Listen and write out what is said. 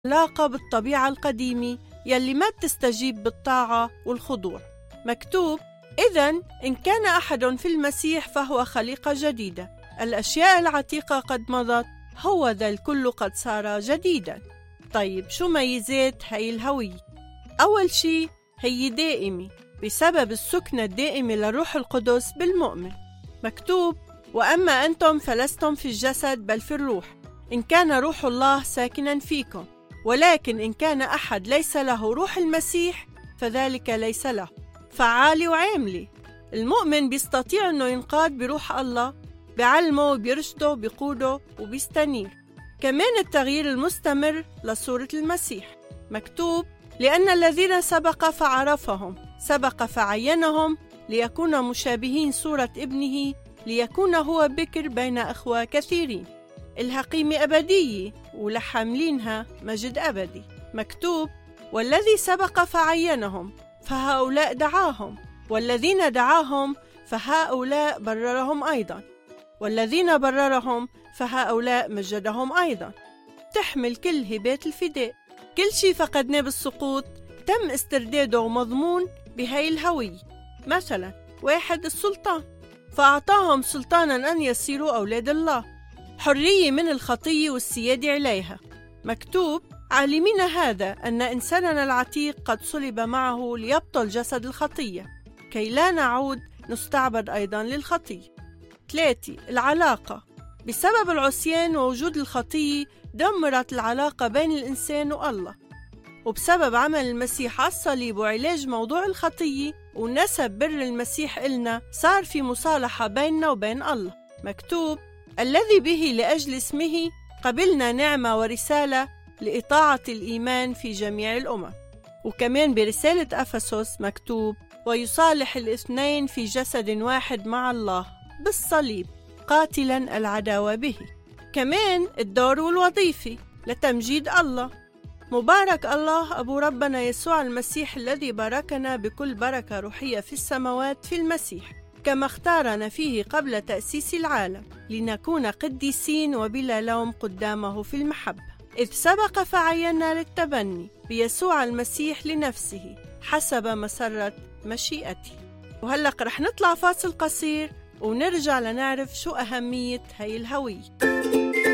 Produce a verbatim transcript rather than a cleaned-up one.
علاقة بالطبيعة القديمة يلي ما بتستجيب بالطاعة والخضوع. مكتوب: إذن إن كان أحد في المسيح فهو خليقة جديدة، الأشياء العتيقة قد مضت، هو ذا الكل قد صار جديدا. طيب شو ميزات هاي الهوية؟ أول شي هي دائمة بسبب السكنة الدائمة للروح القدس بالمؤمن. مكتوب: وأما أنتم فلستم في الجسد بل في الروح، إن كان روح الله ساكنا فيكم، ولكن إن كان أحد ليس له روح المسيح فذلك ليس له. فعالي وعاملي. المؤمن بيستطيع أنه ينقاد بروح الله، بعلمه وبيرشده بقوده وبيستنير. كمان التغيير المستمر لصورة المسيح. مكتوب: لأن الذين سبق فعرفهم سبق فعينهم ليكون مشابهين صورة ابنه، ليكون هو بكر بين أخوة كثيرين. الهقيمة أبدية ولحاملينها مجد أبدي. مكتوب: والذي سبق فعينهم فهؤلاء دعاهم، والذين دعاهم فهؤلاء بررهم أيضا، والذين بررهم فهؤلاء مجدهم أيضا. تحمل كل هبات الفداء. كل شي فقدناه بالسقوط تم استرداده ومضمون بهاي الهوية. مثلا واحد السلطان، فأعطاهم سلطانا أن يصيروا أولاد الله، حرية من الخطية والسيادة عليها. مكتوب: عالمين هذا أن إنساننا العتيق قد صلب معه ليبطل جسد الخطية، كي لا نعود نستعبد أيضا للخطية. ثلاثة العلاقة. بسبب العصيان ووجود الخطية دمرت العلاقة بين الإنسان والله، وبسبب عمل المسيح على الصليب وعلاج موضوع الخطية ونسب بر المسيح إلنا صار في مصالحة بيننا وبين الله. مكتوب: الذي به لأجل اسمه قبلنا نعمة ورسالة لإطاعة الإيمان في جميع الأمم. وكمان برسالة أفسس مكتوب: ويصالح الاثنين في جسد واحد مع الله بالصليب قاتلا العداوة به. كمان الدور والوظيفة لتمجيد الله. مبارك الله أبو ربنا يسوع المسيح الذي باركنا بكل بركة روحية في السماوات في المسيح، كما اختارنا فيه قبل تأسيس العالم لنكون قديسين وبلا لوم قدامه في المحبة، إذ سبق فعينا للتبني بيسوع المسيح لنفسه حسب مسرة مشيئته. وهلأ رح نطلع فاصل قصير ونرجع لنعرف شو أهمية هاي الهوية.